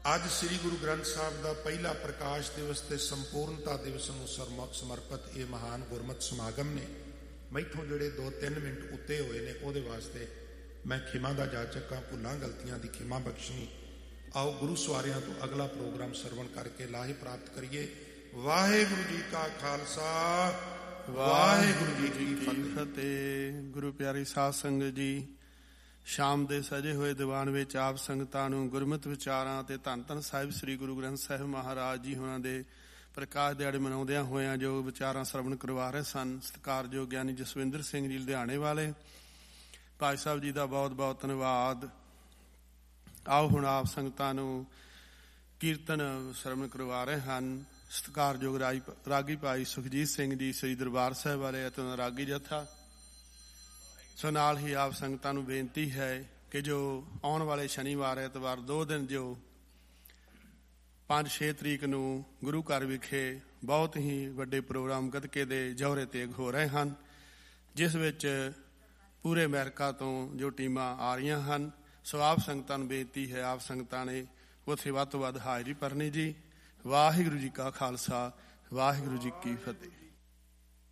ਅੱਜ ਸ੍ਰੀ ਗੁਰੂ ਗ੍ਰੰਥ ਸਾਹਿਬ ਦਾ ਪਹਿਲਾ ਪ੍ਰਕਾਸ਼ ਦਿਵਸ ਤੇ ਸੰਪੂਰਨਤਾ ਦਿਵਸ ਨੂੰ ਸਮਰਪਿਤ ਇਹ ਮਹਾਨ ਗੁਰਮਤਿ ਸਮਾਗਮ ਨੇ। ਮੈਥੋਂ ਜਿਹੜੇ 2-3 ਮਿੰਟ ਉੱਤੇ ਹੋਏ ਨੇ ਉਹਦੇ ਵਾਸਤੇ ਮੈਂ ਖਿਮਾ ਦਾ ਜਾਚਕ ਹਾਂ। ਭੁੱਲਾਂ ਗਲਤੀਆਂ ਦੀ ਖਿਮਾ ਬਖਸ਼ਣੀ। ਆਓ ਗੁਰੂ ਸਵਾਰਿਆਂ ਤੋਂ ਅਗਲਾ ਪ੍ਰੋਗਰਾਮ ਸਰਵਣ ਕਰਕੇ ਲਾਹੇ ਪ੍ਰਾਪਤ ਕਰੀਏ। ਵਾਹਿਗੁਰੂ ਜੀ ਕਾ ਖਾਲਸਾ, ਵਾਹਿਗੁਰੂ ਜੀ ਕੀ ਫਤਿਹ। ਗੁਰੂ ਪਿਆਰੀ ਸਾਧ ਸੰਗਤ ਜੀ, ਸ਼ਾਮ ਦੇ ਸਜੇ ਹੋਏ ਦੀਵਾਨ ਵਿੱਚ ਆਪ ਸੰਗਤਾਂ ਨੂੰ ਗੁਰਮਤਿ ਵਿਚਾਰਾਂ ਤੇ ਧੰਨ ਧੰਨ ਸਾਹਿਬ ਸ੍ਰੀ ਗੁਰੂ ਗ੍ਰੰਥ ਸਾਹਿਬ ਮਹਾਰਾਜ ਜੀ ਹੋਰਾਂ ਦੇ ਪ੍ਰਕਾਸ਼ ਦਿਹਾੜੇ ਮਨਾਉਂਦਿਆਂ ਹੋਇਆਂ ਜੋ ਵਿਚਾਰਾਂ ਸਰਵਣ ਕਰਵਾ ਰਹੇ ਸਨ। ਸਤਿਕਾਰਯੋਗ ਗਿਆਨੀ ਜਸਵਿੰਦਰ ਸਿੰਘ ਜੀ ਲੁਧਿਆਣੇ ਵਾਲੇ, ਭਾਈ ਸਾਹਿਬ ਜੀ ਦਾ ਬਹੁਤ ਬਹੁਤ ਧੰਨਵਾਦ। ਆਓ ਹੁਣ ਆਪ ਸੰਗਤਾਂ ਨੂੰ ਕੀਰਤਨ ਸਰਵਣ ਕਰਵਾ ਰਹੇ ਹਨ ਸਤਿਕਾਰਯੋਗ ਰਾਗੀ ਭਾਈ ਸੁਖਜੀਤ ਸਿੰਘ ਜੀ ਸ੍ਰੀ ਦਰਬਾਰ ਸਾਹਿਬ ਵਾਲੇ ਅਤੇ ਉਹਨਾਂ ਰਾਗੀ ਜਥਾ। ਸੋ ਨਾਲ ਹੀ ਆਪ ਸੰਗਤਾਂ ਨੂੰ ਬੇਨਤੀ ਹੈ ਕਿ ਜੋ ਆਉਣ ਵਾਲੇ ਸ਼ਨੀਵਾਰ ਐਤਵਾਰ 2 ਦਿਨ ਜੋ 5-6 ਤਰੀਕ ਨੂੰ ਗੁਰੂ ਘਰ ਵਿਖੇ ਬਹੁਤ ਹੀ ਵੱਡੇ ਪ੍ਰੋਗਰਾਮ ਗੱਤਕੇ ਦੇ ਜੌਹਰੇ ਤੇਗ ਹੋ ਰਹੇ ਹਨ, ਜਿਸ ਵਿੱਚ ਪੂਰੇ ਅਮਰੀਕਾ ਤੋਂ ਜੋ ਟੀਮਾਂ ਆ ਰਹੀਆਂ ਹਨ। ਸੋ ਆਪ ਸੰਗਤਾਂ ਨੂੰ ਬੇਨਤੀ ਹੈ, ਆਪ ਸੰਗਤਾਂ ਨੇ ਉੱਥੇ ਵੱਧ ਤੋਂ ਵੱਧ ਹਾਜ਼ਰੀ ਭਰਨੀ ਜੀ। ਵਾਹਿਗੁਰੂ ਜੀ ਕਾ ਖਾਲਸਾ, ਵਾਹਿਗੁਰੂ ਜੀ ਕੀ ਫਤਿਹ।